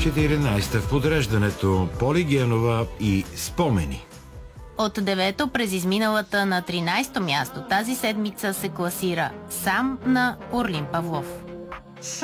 14 в подреждането Поли Генова и Спомени. От 9-то през изминалата на 13-то място тази седмица се класира Сам на Орлин Павлов.